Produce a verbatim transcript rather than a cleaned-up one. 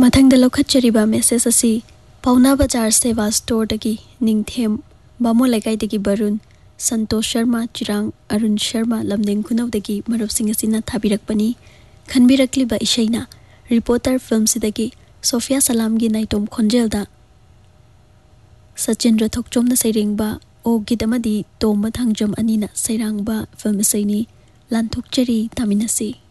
मथंग लौखचरीबा message असी पौना बाजार सेवा स्टोर दगी निंगथेम बामो लेकाई दगी बरुण संतोष शर्मा चिरांग अरुण शर्मा लमदेंग खुनौ दगी मरुपसिंग असिना थाबिरकपनी खनबिरकलिबा इशैना रिपोर्टर फिल्म सिदगी सोफिया सलाम गी नाइटोम खोंजेलदा सचिन रथोकचोमना सैरेंगबा ओ गिदमदी तोम थांगजम अनिना सैरांगबा फिल्म सैनी लांथोकचरी तामिनसी।